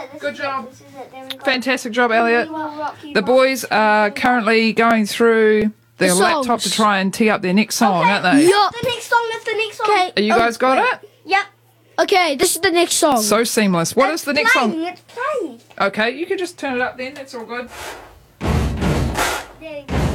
Good job. Fantastic job, Elliot. The boys are currently going through their laptop to try and tee up their next song, aren't they? Yup. The next song, that's the next song. Okay. You guys got it? Yep. Okay, this is the next song. So seamless. What is the next song? It's playing. Okay, you can just turn it up then. That's all good. There you go.